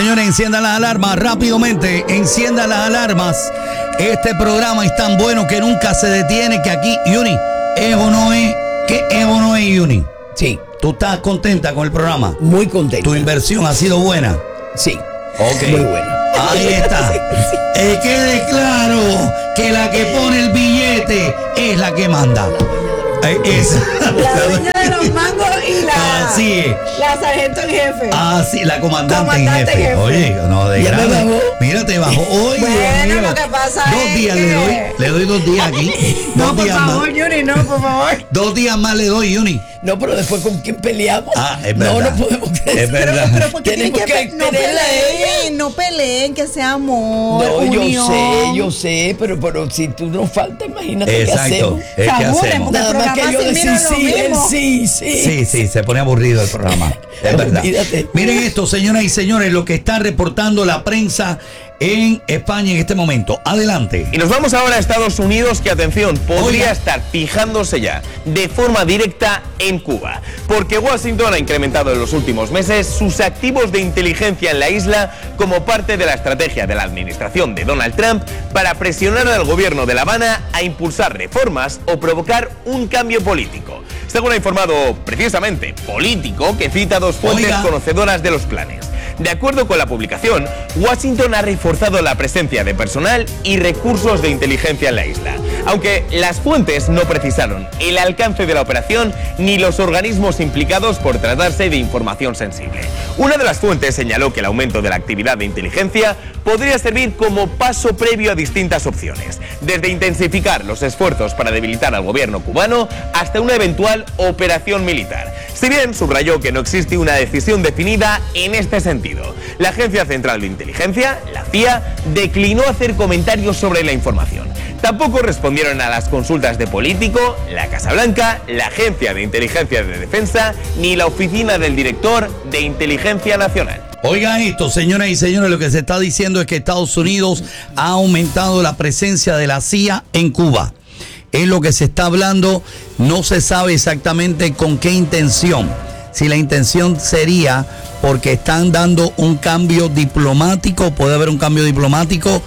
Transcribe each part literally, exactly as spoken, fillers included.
señores, enciendan las alarmas rápidamente, enciendan las alarmas. Este programa es tan bueno que nunca se detiene, que aquí, Yuni, ¿es o no es? ¿Qué es o no es, Yuni? Sí. ¿Tú estás contenta con el programa? Muy contenta. ¿Tu inversión ha sido buena? Sí. Ok. Muy buena. Ahí está. Eh, quede claro que la que pone el billete es la que manda. Eh, es. La dueña de los mangos y la, Así es. la sargento en jefe. Ah, sí, la comandante, Comandante en jefe. jefe. Oye, no de Ya me grave. bajó. Mira, te bajó hoy. Bueno, lo que pasa dos es días que- le doy, le doy dos días aquí. No, dos por días favor, más. Yuri, no, por favor. Dos días más le doy, Yuni. No, pero después con quién peleamos. Ah, es No, verdad. no podemos creer. Es verdad. Pero porque tienen Tenemos que, que no tenerla a peleen, no peleen, que sea amor, No, yo unión. sé, yo sé, pero, pero si tú nos falta, imagínate qué Exacto. hacemos. Es que Sabunes, hacemos. porque- Nada más que programa yo sin decir mira lo sí, él mismo. sí, sí. Sí, sí, se pone aburrido el programa. Es verdad. Olvídate. Miren esto, señoras y señores, lo que está reportando la prensa en España en este momento. Adelante. Y nos vamos ahora a Estados Unidos, que atención, podría Oiga. estar fijándose ya de forma directa en Cuba, porque Washington ha incrementado en los últimos meses sus activos de inteligencia en la isla como parte de la estrategia de la administración de Donald Trump para presionar al gobierno de La Habana a impulsar reformas o provocar un cambio político. Según ha informado precisamente Político, que cita dos fuentes Oiga. conocedoras de los planes. De acuerdo con la publicación, Washington ha reforzado la presencia de personal y recursos de inteligencia en la isla, aunque las fuentes no precisaron el alcance de la operación ni los organismos implicados por tratarse de información sensible. Una de las fuentes señaló que el aumento de la actividad de inteligencia podría servir como paso previo a distintas opciones, desde intensificar los esfuerzos para debilitar al gobierno cubano hasta una eventual operación militar. Si bien subrayó que no existe una decisión definida en este sentido, la Agencia Central de Inteligencia, la C I A, declinó hacer comentarios sobre la información. Tampoco respondieron a las consultas de Político, la Casa Blanca, la Agencia de Inteligencia de Defensa ni la Oficina del Director de Inteligencia Nacional. Oigan esto, señoras y señores, lo que se está diciendo es que Estados Unidos ha aumentado la presencia de la C I A en Cuba. Es lo que se está hablando, no se sabe exactamente con qué intención. Si la intención sería porque están dando un cambio diplomático, puede haber un cambio diplomático,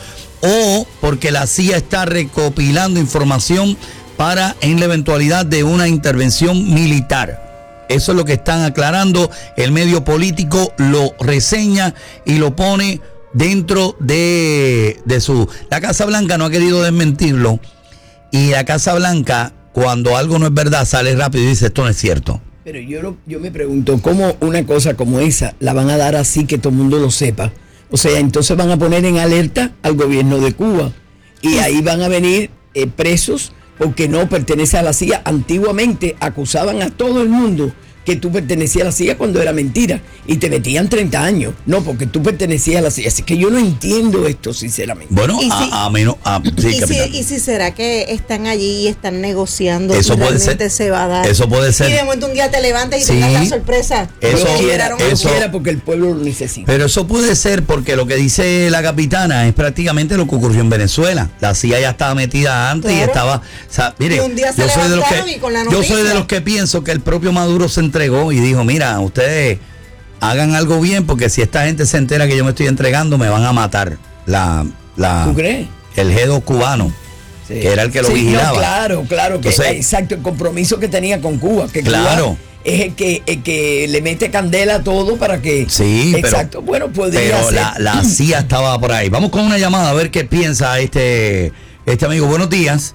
o porque la C I A está recopilando información para en la eventualidad de una intervención militar. Eso es lo que están aclarando. El medio político lo reseña y lo pone dentro de, de su... La Casa Blanca no ha querido desmentirlo, y la Casa Blanca, cuando algo no es verdad, sale rápido y dice, esto no es cierto. Pero yo, lo- yo me pregunto, ¿cómo una cosa como esa la van a dar así que todo el mundo lo sepa? O sea, entonces van a poner en alerta al gobierno de Cuba y ahí van a venir eh, presos porque no pertenece a la C I A. Antiguamente acusaban a todo el mundo que tú pertenecías a la C I A cuando era mentira y te metían treinta años. No, porque tú pertenecías a la C I A. Así que yo no entiendo esto, sinceramente. Bueno, Y a, si- a menos... a- sí, y, si, capitán. y si será que están allí y están negociando, Eso y puede realmente ser. se va a dar. Eso puede ser. Y de momento un día te levantas y Sí. te das la sorpresa. Eso- Dios que quiera, liberaron Dios a- eso- quiera, porque el pueblo lo necesita. Pero eso puede ser porque lo que dice la capitana es prácticamente lo que ocurrió en Venezuela. La C I A ya estaba metida antes y Claro. estaba... O sea, mire, Y un día se yo soy de los levantaron que y con la yo soy de noticia. los que pienso que el propio Maduro se entregó y dijo, mira, ustedes hagan algo bien porque si esta gente se entera que yo me estoy entregando me van a matar. La, la ¿Tú crees? El G dos cubano, Sí. que era el que lo Sí, vigilaba. no, claro, claro, que Entonces- exacto, el compromiso que tenía con Cuba, que Claro. Cuba es el que, el que le mete candela a todo para que... Sí, pero- exacto, bueno, podría Pero ser. la, la C I A estaba por ahí. Vamos con una llamada a ver qué piensa este, este amigo. Buenos días.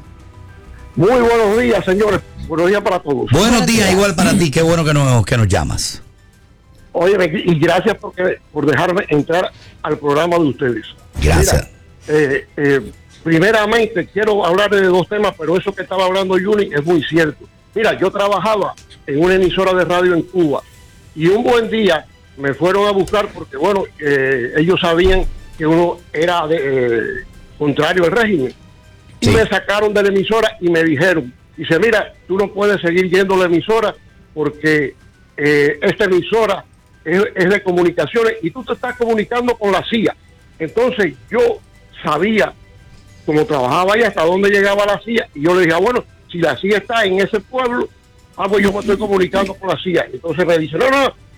Muy buenos días, señores. Buenos días para todos. Buenos días, igual para ti. Qué bueno que nos, que nos llamas. Oye, y gracias porque, por dejarme entrar al programa de ustedes. Gracias. Mira, eh, eh, primeramente, quiero hablar de dos temas, pero eso que estaba hablando Yuni es muy cierto. Mira, yo trabajaba en una emisora de radio en Cuba y un buen día me fueron a buscar porque, bueno, eh, ellos sabían que uno era de, eh, contrario al régimen. Y Sí. me sacaron de la emisora y me dijeron, dice, mira, tú no puedes seguir yendo a la emisora porque eh, esta emisora es, es de comunicaciones y tú te estás comunicando con la C I A. Entonces yo sabía, como trabajaba ahí, hasta dónde llegaba la C I A, y yo le dije, ah, bueno, si la C I A está en ese pueblo, ah, pues yo me estoy comunicando con la C I A. Entonces me dice, no, no,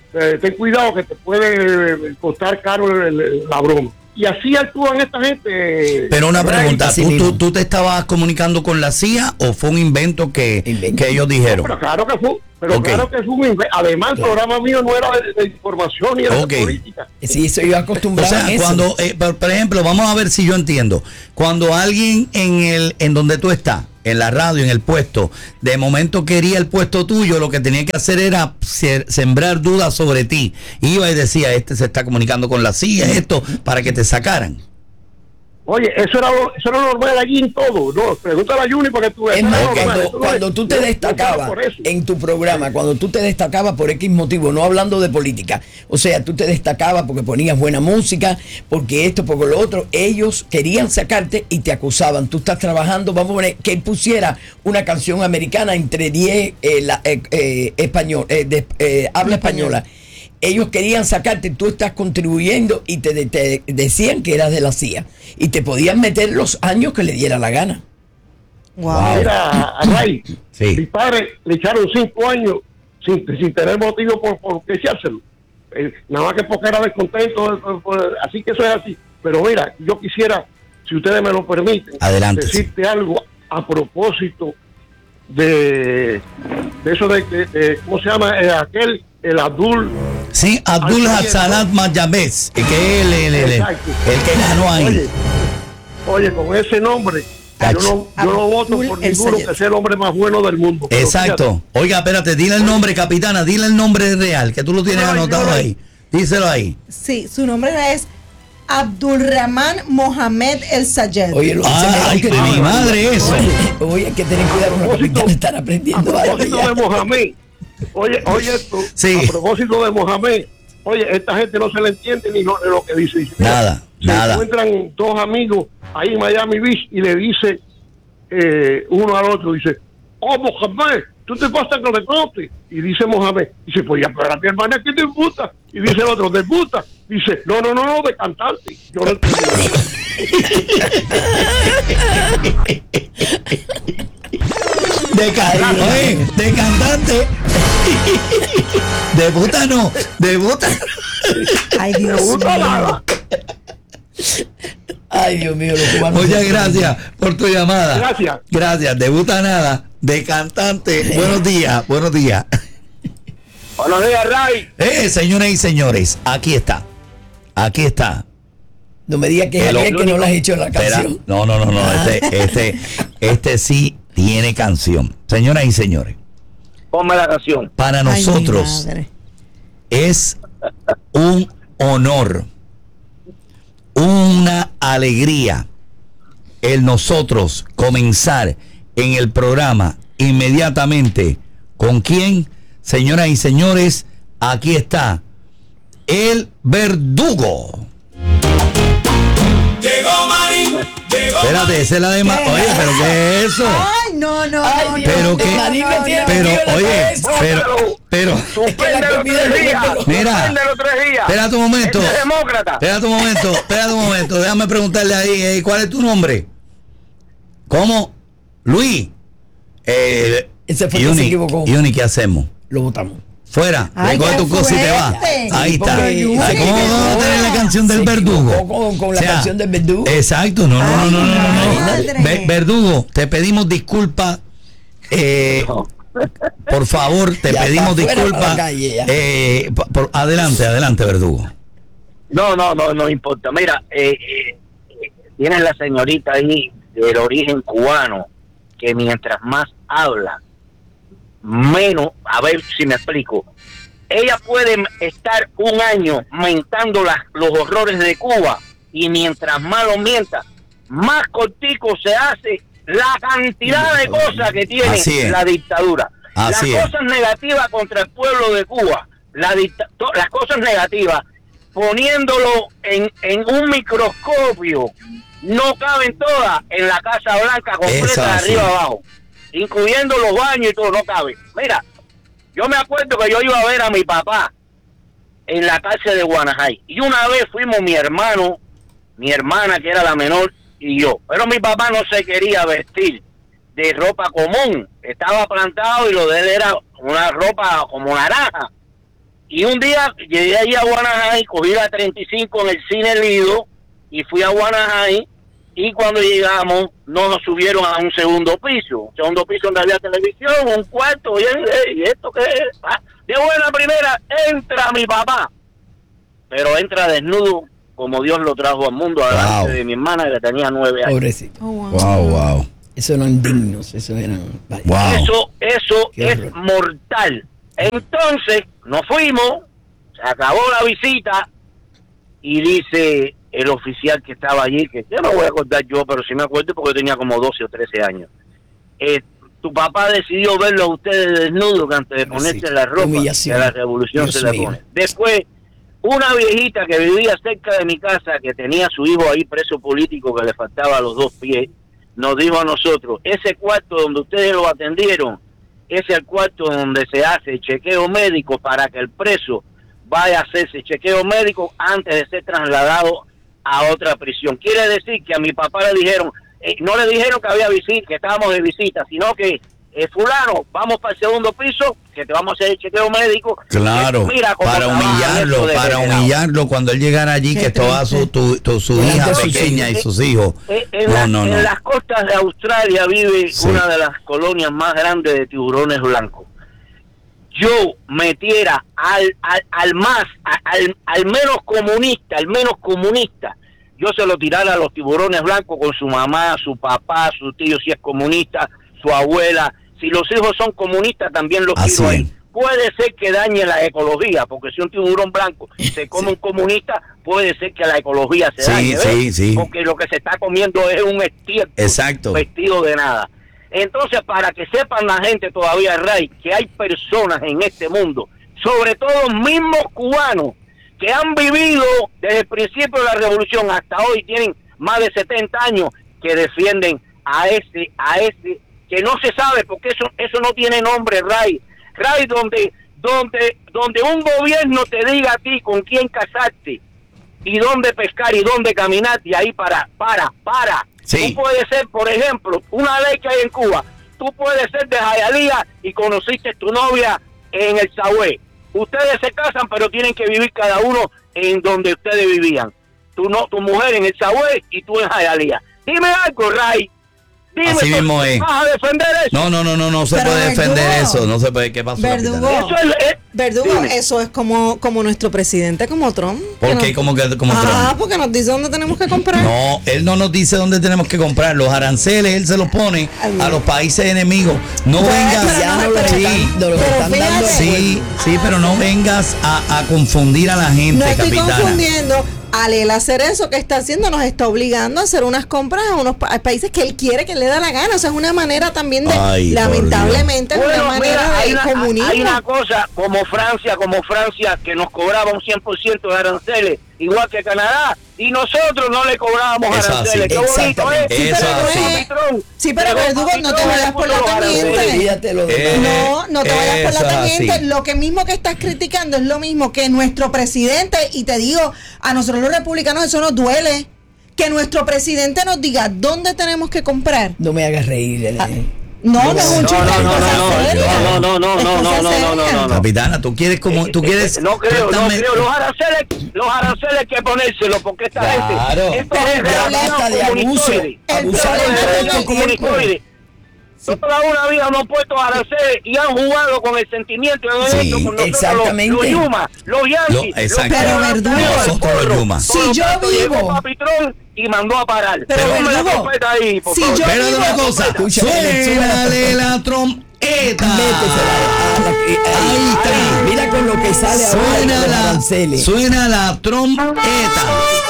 eh, ten cuidado que te puede costar caro el, el, la broma. Y así actúan esta gente. Pero una pregunta, así ¿tú, tú, mismo. tú te estabas comunicando con la C I A o fue un invento que, Invento. que ellos dijeron? Pero claro que fue, pero Ok. claro que fue un inve- Además, el Claro. programa mío no era de, de información ni era Ok. de política. Sí, eso yo O acostumbrado sea, a eso. cuando, eh, por, por ejemplo, vamos a ver si yo entiendo. Cuando alguien en el, en donde tú estás, en la radio, en el puesto, de momento quería el puesto tuyo, lo que tenía que hacer era se- sembrar dudas sobre ti. Iba y decía, este se está comunicando con la C I A, esto, para que te sacaran. Oye, eso era, lo- eso era normal allí en todo. No, pregúntale a Juni para que tú veas. Es Eso más, era normal, cuando, eso no cuando es- tú te yo- yo destacabas estaba por eso. en tu programa, cuando tú te destacabas por X motivo, no hablando de política, o sea, tú te destacabas porque ponías buena música, porque esto, porque lo otro, ellos querían sacarte y te acusaban. Tú estás trabajando, vamos a poner, que él pusiera una canción americana entre diez eh, la, eh, eh, español, eh, de, eh, habla española. Ellos querían sacarte, tú estás contribuyendo y te, te decían que eras de la C I A y te podían meter los años que le diera la gana. Wow. Mira, a Ray, Sí. mi padre le echaron cinco años sin, sin tener motivo por, por qué echárselo. Eh, nada más que porque era descontento, eh, por- por- así que eso es así. Pero mira, yo quisiera, si ustedes me lo permiten, Adelante, decirte algo a propósito de, de eso de, de- de- ¿cómo se llama? Eh, aquel, el Abdul. Sí, Abdul Al Hassanat Mayabez, que es el, el, el, el, Exacto. el que ganó ahí. Oye, oye, con ese nombre, yo no, yo no voto Abdul por El ninguno Sayed. que sea el hombre más bueno del mundo. Pero Exacto. Oiga, espérate, dile el nombre, capitana, dile el nombre real, que tú lo tienes Ay, anotado ay. ahí. Díselo ahí. Sí, su nombre es Abdulrahman Mohamed El Sayed. Oye, lo dice Ah, mejor ay, que de tú. mi madre eso. Oye, oye, hay que tener cuidado con la capitana, están A aprendiendo algo propósito ya. de Mohamed, oye, oye esto, Sí. a propósito de Mohamed, oye, esta gente no se le entiende ni lo, ni lo que dice. Dice, mira, Nada, se nada. encuentran dos amigos ahí en Miami Beach y le dice eh, uno al otro, dice, oh Mohamed, tú te pasas con el norte. Y dice Mohamed, dice, pues ya, pero a mi hermana que te gusta. Y dice el otro, ¿te gusta? Dice, no, no, no, no, de cantante. Yo no entendí. De, ca- oye, de cantante. De puta no, de puta. Ay, Me Dios gusta mío. nada. Ay, Dios mío, los cubanos. Muchas gracias por tu llamada. Gracias. Gracias, de puta nada, de cantante. Buenos días, buenos días. Buenos días, Ray. Eh, señoras y señores, aquí está. Aquí está. No me digas que es El Javier que no le has hecho la Espera, canción. no, no, no, no. Ah. Este, este, este sí tiene canción. Señoras y señores, Ponme la canción. para Ay, mi nosotros madre. es un honor, una alegría el nosotros comenzar en el programa inmediatamente. ¿Con quién? Señoras y señores, aquí está el Verdugo. Llegó Marín, llegó Espérate, esa es la de Ma- Oye, pero ¿qué es eso? Ay, no, no, Ay, no, Dios, Pero no, que- no, Marín me no, tiene no. Pero, metido en la oye, cabeza. pero, pero, Es que la comida tres no días. me pegó. Mira. Suspéndelo tres días. espérate un momento. Este es demócrata. Espérate un momento, espérate un momento. Déjame preguntarle ahí, eh, ¿cuál es tu nombre? ¿Cómo? Luis. Eh, Ese fue el que se equivocó. Yuni, ¿qué hacemos? Lo votamos. Fuera, Ay, recoge qué tu cosa y te vas. fuerte. Ahí Sí, está. porque Yuni ¿Cómo se vamos a equivocó. tener la canción del Se Verdugo? equivocó con- con la canción del Verdugo. Exacto, no, no, no, Ay, no, no, no, no. madre. Ve- Verdugo, te pedimos disculpas. Eh, por favor, te Ya pedimos está fuera disculpas. para la calle, ya. Eh, por- por- adelante, adelante, Verdugo. No, no, no, no importa. Mira, eh, eh, eh, tienes la señorita ahí del origen cubano que mientras más habla, menos, a ver si me explico. Ella puede estar un año mentando las, los horrores de Cuba y mientras más lo mienta, más cortico se hace la cantidad de cosas que tiene Así es. la dictadura. Así las es. cosas negativas contra el pueblo de Cuba, la dicta- to- las cosas negativas, poniéndolo en, en un microscopio, no caben todas en la Casa Blanca Eso completa de así. arriba abajo, incluyendo los baños y todo, no cabe. Mira, yo me acuerdo que yo iba a ver a mi papá en la cárcel de Guanajay, y una vez fuimos mi hermano, mi hermana que era la menor y yo, pero mi papá no se quería vestir de ropa común, estaba plantado y lo de él era una ropa como naranja. Y un día llegué ahí a Guanajay, cogí la treinta y cinco en el Cine Lido y fui a Guanajay, y cuando llegamos no nos subieron a un segundo piso, un segundo piso donde había televisión, un cuarto, y, y esto que es, ah, de buena primera, entra mi papá, pero entra desnudo como Dios lo trajo al mundo, a la Wow. de mi hermana que tenía nueve años. Pobrecito. Oh, wow. Wow, wow. Eso eran dignos, eso eran... vaya. Wow. Eso, eso Qué es horror. mortal. Entonces, nos fuimos, se acabó la visita, y dice el oficial que estaba allí, que yo no voy a acordar yo, pero sí me acuerdo porque tenía como doce o trece años. Eh, tu papá decidió verlo a ustedes desnudos antes de ponerse Sí, la ropa humillación. que la revolución Dios se la mío. pone. Después, una viejita que vivía cerca de mi casa, que tenía a su hijo ahí preso político, que le faltaba los dos pies, nos dijo a nosotros, ese cuarto donde ustedes lo atendieron, es el cuarto donde se hace chequeo médico para que el preso vaya a hacerse chequeo médico antes de ser trasladado a otra prisión. Quiere decir que a mi papá le dijeron, eh, no le dijeron que había visita, que estábamos de visita, sino que eh, fulano, vamos para el segundo piso, que te vamos a hacer el chequeo médico. Claro, Eh, mira cómo para trabajan humillarlo, estos para degenerados. humillarlo cuando él llegara allí, Qué que toda su, tu, tu- su Delante hija de sus pequeña y hijos. sus hijos. Eh, En, No, la- no, en no. las costas de Australia vive Sí. una de las colonias más grandes de tiburones blancos. Yo metiera al, al, al más, a- al, al menos comunista, al menos comunista, yo se lo tirara a los tiburones blancos con su mamá, su papá, su tío si es comunista, su abuela. Si los hijos son comunistas, también los Así tiro ahí. es. Puede ser que dañe la ecología, porque si un tiburón blanco se come un comunista, puede ser que la ecología se Sí, dañe, ¿ves? sí, sí. Porque lo que se está comiendo es un estiércol Exacto. vestido de nada. Entonces, para que sepan la gente todavía, Ray, que hay personas en este mundo, sobre todo mismos cubanos, que han vivido desde el principio de la revolución hasta hoy, tienen más de setenta años, que defienden a ese, a ese, que no se sabe, porque eso, eso no tiene nombre, Ray. Ray, donde, donde, donde un gobierno te diga a ti con quién casarte, y dónde pescar y dónde caminar, y ahí para, para, para. Sí. Tú puedes ser, por ejemplo, una ley que hay en Cuba, tú puedes ser de Hialeah y conociste tu novia en el Sahué. Ustedes se casan, pero tienen que vivir cada uno en donde ustedes vivían. Tú no, tu mujer en el Sahué y tú en Hialeah. Dime algo, Ray. Dime, Así mismo es. ¿vas a defender eso? No, no, no, no, no se Pero puede defender Verdugo. eso. No se puede. ¿Qué pasó, Verdugo. capitán? Eso es, es- Verdugo, Dime. eso es como, como nuestro presidente, como Trump. ¿Por Que qué? nos- ¿Cómo que como Ah, Trump? porque nos dice dónde tenemos que comprar. No, él no nos dice dónde tenemos que comprar. Los aranceles él se los pone a los países enemigos. No Pues, vengas. pero Ya no, no lo pero- Sí, están, no lo pero están fíjate. dando. sí, sí, pero no vengas a, a confundir a la gente, No estoy capitana. confundiendo. Al él hacer eso que está haciendo, nos está obligando a hacer unas compras a unos pa- a países que él quiere, que le da la gana. O sea, es una manera también de, Ay, por lamentablemente, es una Bueno, manera mira, hay de una, comunismo. hay una cosa como Francia, como Francia, que nos cobraba un cien por ciento de aranceles, igual que Canadá, y nosotros no le cobrábamos Eso aranceles. así. Qué bonito, ¿eh? Exactamente. Sí, Eso pero, así. eh, Patrón, sí, pero llegó Verdugo, no te Patrón, vayas por la puso los tangente. aranceles. Olvídate lo Eh, demás. No, no te vayas por eso la es tangente. así. Lo que mismo que estás criticando es lo mismo que nuestro presidente, y te digo, a nosotros los republicanos eso nos duele, que nuestro presidente nos diga dónde tenemos que comprar. No me hagas reír. eh. No, no, No, es un no, chiste, no, es no, cosa no, seria. no, no, no, Es no, cosa no, no, seria. no, no, no. Capitana, tú quieres como tú quieres. Eh, no creo, tú no estás- creo. Los aranceles, los aranceles hay que ponérselos, porque esta Claro. gente, esto Pero es el problema- Basta de abuso. comunistoide. El Abusar problema de es todo que- este tiempo. Comunistoide. Toda una vida hemos puesto aranceles y han jugado con el sentimiento de Sí, esto, con nosotros exactamente. los, los Yuma, los Yankees, Lo- exacto. los Pero, Verdugo, nosotros los Yuma. Si yo Llegó vivo- Papitrón y mandó a parar. Pero, Póngame la Verdugo, trompeta ahí, por si favor. yo Pero de vivo- una cosa, Escucha, suénale la trompeta. Métesela a la- ahí, Ahí está. Mira con lo que sale ahora Suena con los la, aranceles. suena la trompeta.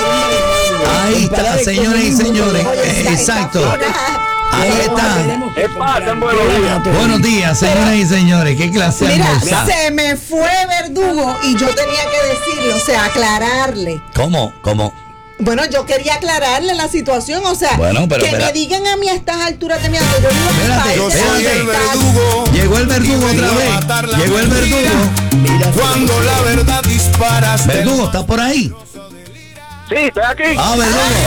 Ahí está, Compadre, señores y comunismo, señores. oye, Eh, está- Exacto. está- Ahí está. Tenemos que ¿Qué pasa, comprar. buenos días? Buenos días, señoras y señores. ¿Qué clase de Mira, almorzar? se me fue Verdugo y yo tenía que decirlo, o sea, aclararle. ¿Cómo? ¿Cómo? Bueno, yo quería aclararle la situación, o sea, Bueno, pero que espera. me digan a mí a estas alturas de mi vida, yo vivo en un Espérate, país yo de soy la el libertad. Llegó el verdugo otra vez. Llegó el verdugo. Mira, Cuando la verdad disparas. Verdugo, ¿está por ahí? Sí, estoy aquí. Ah, verdugo.